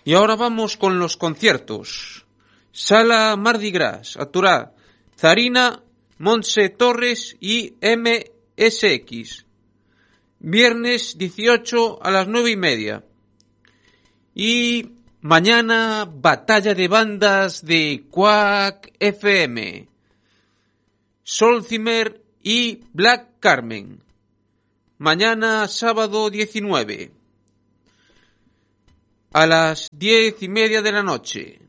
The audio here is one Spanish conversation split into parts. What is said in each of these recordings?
Y ahora vamos con los conciertos. Sala Mardi Gras, actuará Zarina, Montse Torres y MSX. Viernes 18 a las 9:30. Y mañana batalla de bandas de Quack FM. Solzimmer y Black Carmen. Mañana sábado 19. A las 10:30 de la noche.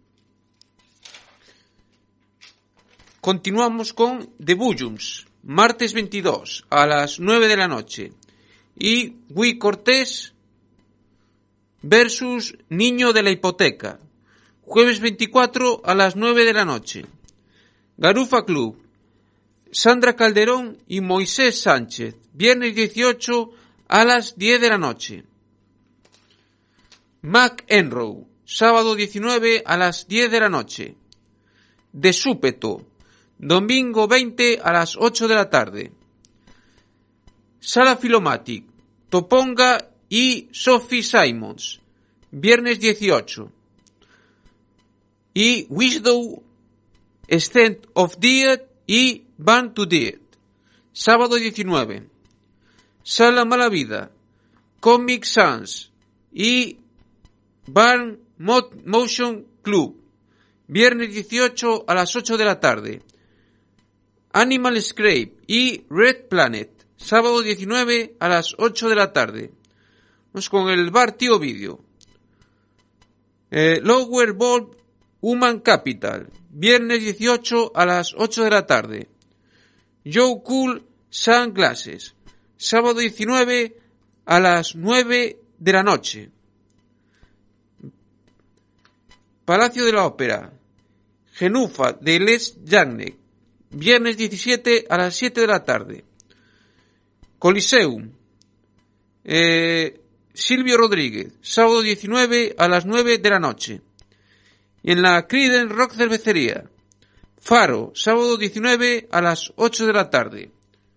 Continuamos con The Bullums, martes 22 a las 9 de la noche. Y Guy Cortés versus Niño de la Hipoteca, jueves 24 a las 9 de la noche. Garufa Club, Sandra Calderón y Moisés Sánchez, viernes 18 a las 10 de la noche. McEnroe, sábado 19 a las 10 de la noche. De Súpeto, domingo 20 a las 8 de la tarde. Sala Filomatic, Toponga y Sophie Simons, viernes 18. Y Wisdom, Stand of Dead y Burn to Dead, sábado 19. Sala Mala Vida, Comic Sans y Burn Motion Club, viernes 18 a las 8 de la tarde. Animal Scrape y Red Planet, sábado 19 a las 8 de la tarde. Vamos con el bar Tío Video. Lower Bowl Human Capital, viernes 18 a las 8 de la tarde. Joe Cool Sunglasses, sábado 19 a las 9 de la noche. Palacio de la Ópera, Genufa de Les Janek, viernes 17 a las 7 de la tarde. Coliseum, Silvio Rodríguez, sábado 19 a las 9 de la noche. Y en la Criden Rock Cervecería, Faro, sábado 19 a las 8 de la tarde.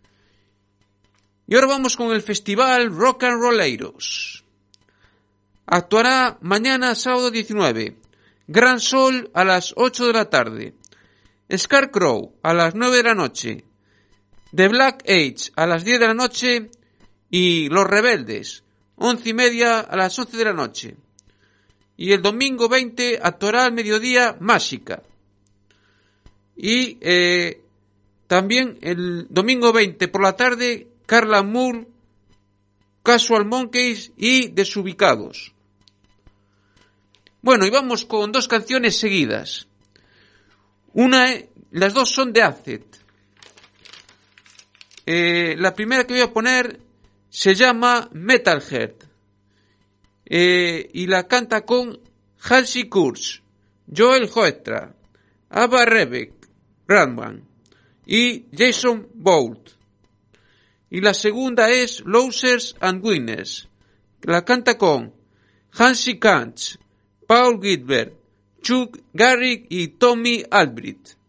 Y ahora vamos con el Festival Rock and Rolleiros. Actuará mañana sábado 19, Gran Sol a las 8 de la tarde, Scarecrow a las 9 de la noche, The Black Age a las 10 de la noche y Los Rebeldes, 11:30 a las 11 de la noche. Y el domingo 20 actuará al mediodía Mágica. Y también el domingo 20 por la tarde Carla Moore, Casual Monkeys y Desubicados. Bueno, y vamos con dos canciones seguidas. Las dos son de Acid. La primera que voy a poner se llama Metalhead. Y la canta con Halsey Kurz, Joel Hoekstra, Ava Rebek Brandman y Jason Bolt. Y la segunda es Losers and Winners. La canta con Hansi Kantz, Paul Gilbert, Chuck Garrick y Tommy Albrecht.